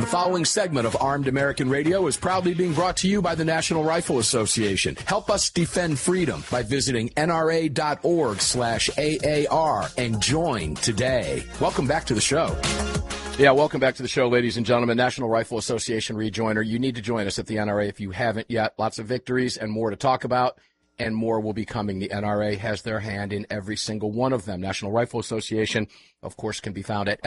The following segment of Armed American Radio is proudly being brought to you by the National Rifle Association. Help us defend freedom by visiting nra.org/AAR and join today. Welcome back to the show. Yeah, welcome back to the show, ladies and gentlemen. National Rifle Association rejoiner. You need to join us at the NRA if you haven't yet. Lots of victories and more to talk about, and more will be coming. The NRA has their hand in every single one of them. National Rifle Association, of course, can be found at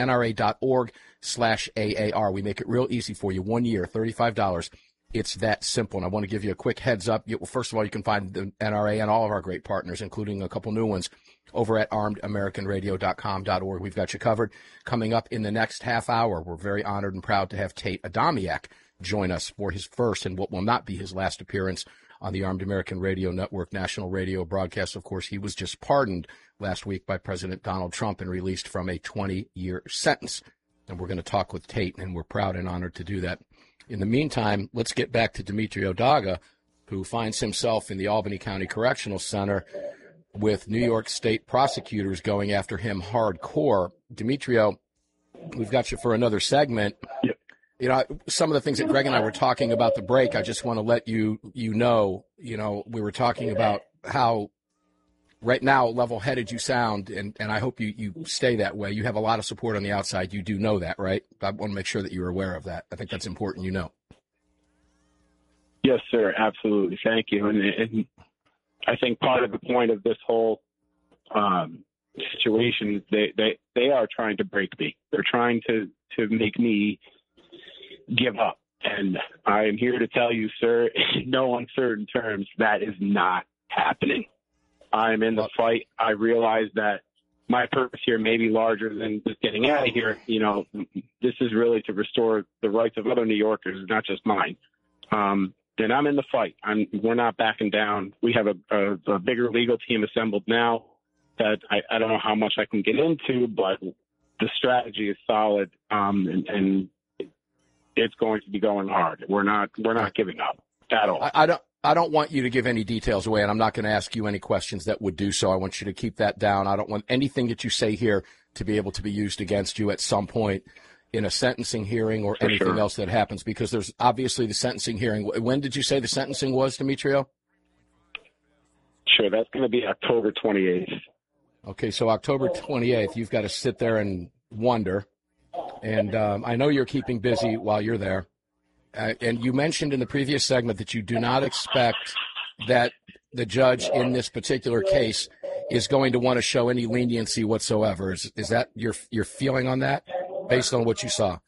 nra.org/AAR. We make it real easy for you. 1 year, $35. It's that simple. And I want to give you a quick heads up. First of all, you can find the NRA and all of our great partners, including a couple new ones, over at armedamericanradio.com.org. We've got you covered. Coming up in the next half hour, we're very honored and proud to have Tate Adamiak join us for his first and what will not be his last appearance on the Armed American Radio Network national radio broadcast. Of course, he was just pardoned last week by President Donald Trump and released from a 20-year sentence. And we're going to talk with Tate, and we're proud and honored to do that. In the meantime, let's get back to Demetrio Daga, who finds himself in the Albany County Correctional Center with New York State prosecutors going after him hardcore. Demetrio, we've got you for another segment. Yep. You know, some of the things that Greg and I were talking about the break, I just want to let you know, we were talking about how right now level-headed you sound, and I hope you stay that way. You have a lot of support on the outside. You do know that, right? I want to make sure that you're aware of that. I think that's important, you know. Yes, sir. Absolutely. Thank you. And I think part of the point of this whole situation is they are trying to break me. They're trying to make me give up. And I am here to tell you, sir, in no uncertain terms, that is not happening. I'm in the fight. I realize that my purpose here may be larger than just getting out of here. You know, this is really to restore the rights of other New Yorkers, not just mine. And I'm in the fight. We're not backing down. We have a bigger legal team assembled now that I don't know how much I can get into, but the strategy is solid, and it's going to be going hard. We're not giving up at all. I don't want you to give any details away, and I'm not going to ask you any questions that would do so. I want you to keep that down. I don't want anything that you say here to be able to be used against you at some point in a sentencing hearing or anything else that happens, because there's obviously the sentencing hearing. When did you say the sentencing was, Demetrio? Sure, that's going to be October 28th. Okay, so October 28th, you've got to sit there and wonder. And I know you're keeping busy while you're there. And you mentioned in the previous segment that you do not expect that the judge in this particular case is going to want to show any leniency whatsoever. Is that your feeling on that, based on what you saw?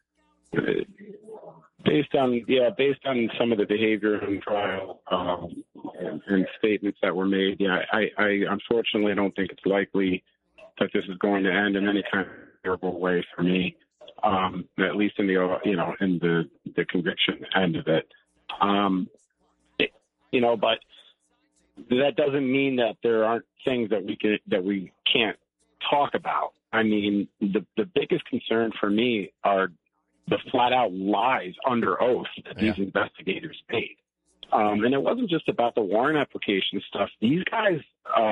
Based on some of the behavior in trial and statements that were made, I unfortunately don't think it's likely that this is going to end in any kind of favorable way for me. At least in the conviction end of it. But that doesn't mean that there aren't things that we can't talk about. I mean, the biggest concern for me are the flat out lies under oath that these investigators made. And it wasn't just about the warrant application stuff. These guys,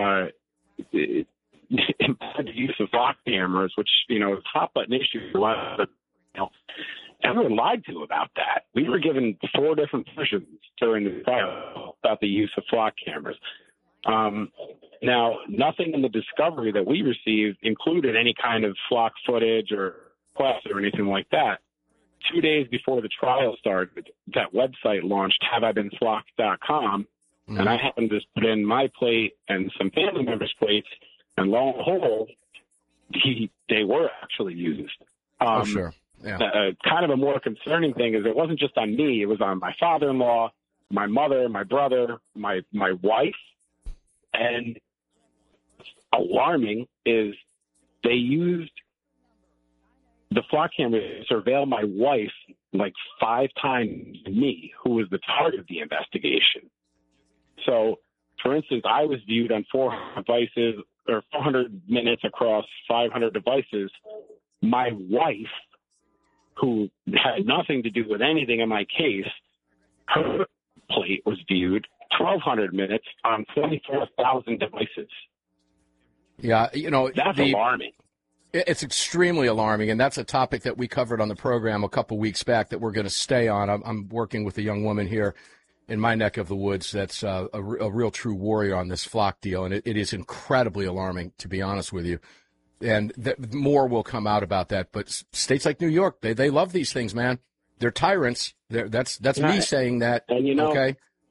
the use of lock cameras, which, is a hot button issue for a lot of, everyone lied to about that. We were given 4 different versions during the trial about the use of flock cameras. Now, nothing in the discovery that we received included any kind of flock footage or requests or anything like that. 2 days before the trial started, that website launched, haveibeenflocked.com, and I happened to put in my plate and some family members' plates, and lo and behold, they were actually used. Sure. Yeah. Kind of a more concerning thing is it wasn't just on me. It was on my father-in-law, my mother, my brother, my wife. And alarming is they used the flock camera to surveil my wife like 5 times me, who was the target of the investigation. So, for instance, I was viewed on 400 devices or 400 minutes across 500 devices. My wife, who had nothing to do with anything in my case, her plate was viewed 1,200 minutes on 24,000 devices. Yeah, that's alarming. It's extremely alarming, and that's a topic that we covered on the program a couple weeks back that we're going to stay on. I'm working with a young woman here in my neck of the woods that's a real true warrior on this flock deal, and it is incredibly alarming, to be honest with you. And more will come out about that. But states like New York, they love these things, man. They're tyrants. That's me saying that. And okay.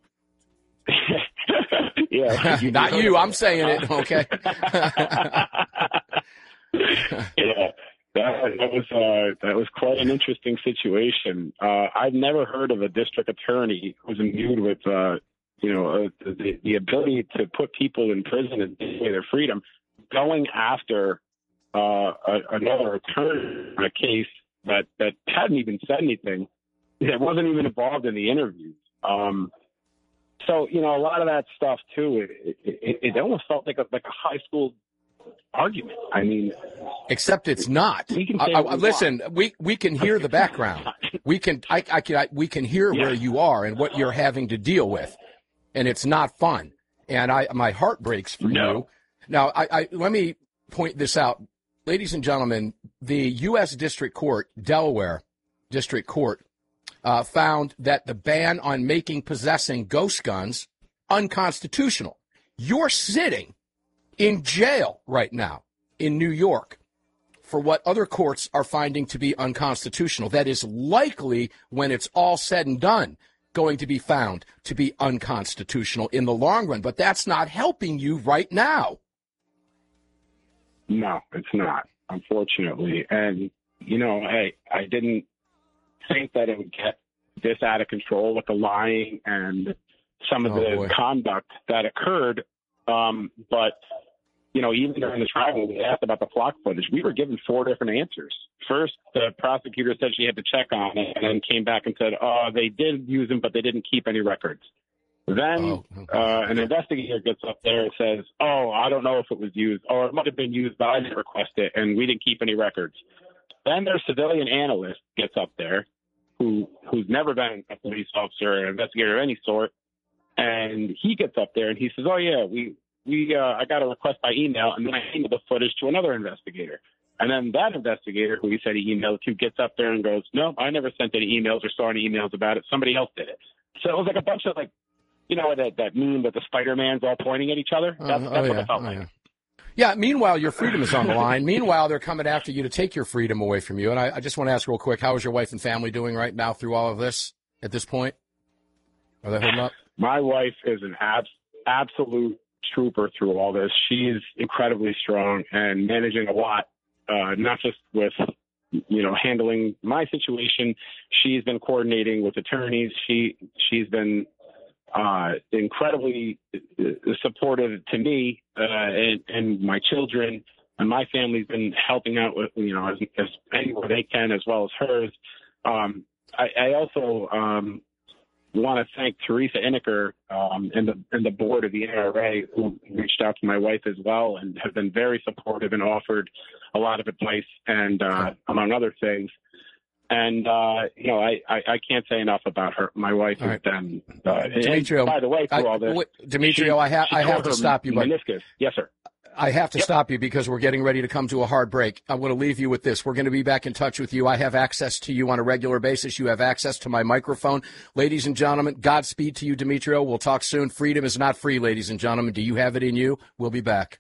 Yeah. Not you. I'm saying it. Okay. Yeah. That was quite an interesting situation. I've never heard of a district attorney who's imbued with the ability to put people in prison and take away their freedom, going after another attorney on a case that hadn't even said anything, that wasn't even involved in the interviews. So a lot of that stuff too. It almost felt like a high school argument. I mean, except it's not. Listen, we can hear the background. We can hear where you are and what you're having to deal with, and it's not fun. And my heart breaks for you. Now, let me point this out, ladies and gentlemen. The U.S. District Court, Delaware District Court, found that the ban on possessing ghost guns unconstitutional. You're sitting in jail right now in New York for what other courts are finding to be unconstitutional. That is likely, when it's all said and done, going to be found to be unconstitutional in the long run. But that's not helping you right now. No, it's not, unfortunately. And, I didn't think that it would get this out of control with the lying and some of the conduct that occurred. But, even during the trial, when we asked about the flock footage, we were given 4 different answers. First, the prosecutor said she had to check on it, and then came back and said, they did use them, but they didn't keep any records. Then an investigator gets up there and says, I don't know if it was used, or it might have been used, but I didn't request it, and we didn't keep any records. Then their civilian analyst gets up there, who's never been a police officer or an investigator of any sort, and he gets up there and he says, I got a request by email, and then I emailed the footage to another investigator. And then that investigator, who he said he emailed to, gets up there and goes, no, I never sent any emails or saw any emails about it. Somebody else did it. So it was like a bunch of that meme that the Spider-Mans all pointing at each other. That's what it felt like. Yeah, meanwhile, your freedom is on the line. Meanwhile, they're coming after you to take your freedom away from you. And I just want to ask real quick, how is your wife and family doing right now through all of this at this point? Are they holding up? My wife is an absolute trooper through all this. She is incredibly strong and managing a lot, not just with, handling my situation. She's been coordinating with attorneys. She's been incredibly supportive to me and my children, and my family's been helping out with, as anywhere they can, as well as hers. I also want to thank Teresa Inniker and the board of the NRA, who reached out to my wife as well and have been very supportive and offered a lot of advice and among other things. And, I can't say enough about her. My wife has been, Demetrio, by the way, through all this. Demetrio, I have to stop you. Meniscus. Yes, sir. I have to stop you because we're getting ready to come to a hard break. I want to leave you with this. We're going to be back in touch with you. I have access to you on a regular basis. You have access to my microphone. Ladies and gentlemen, Godspeed to you, Demetrio. We'll talk soon. Freedom is not free, ladies and gentlemen. Do you have it in you? We'll be back.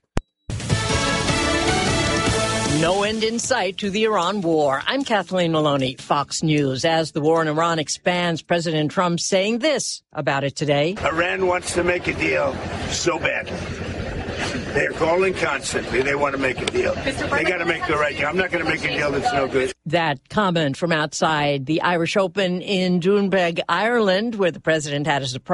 No end in sight to the Iran war. I'm Kathleen Maloney, Fox News. As the war in Iran expands, President Trump saying this about it today. Iran wants to make a deal so badly. They're calling constantly. They want to make a deal. They got to make the right deal. I'm not going to make a deal that's no good. That comment from outside the Irish Open in Doonbeg, Ireland, where the president had a surprise